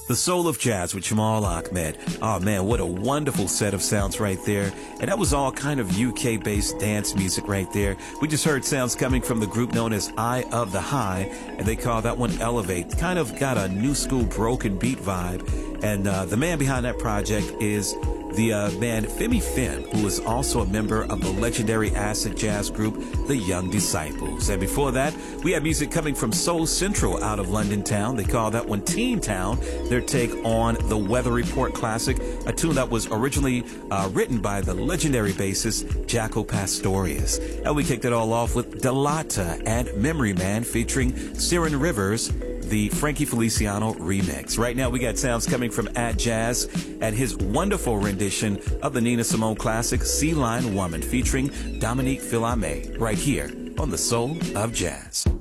The Soul of Jazz with Jamal Ahmed. Oh man, what a wonderful set of sounds right there. And that was all kind of UK-based dance music right there. We just heard sounds coming from the group known as Eye of the High, and they call that one Elevate. Kind of got a new school broken beat vibe. And the man behind that project is the band Femi Fem, who is also a member of the legendary acid jazz group, The Young Disciples. And before that, we had music coming from Soul Central out of London Town. They call that one Teen Town, their take on the Weather Report classic, a tune that was originally written by the legendary bassist Jaco Pastorius. And we kicked it all off with Delata and Memory Man featuring Siren Rivers, the Frankie Feliciano remix. Right now we got sounds coming from At Jazz and his wonderful rendition of the Nina Simone classic Sea Lion Woman featuring Dominique Fils-Aimé right here on The Soul of Jazz.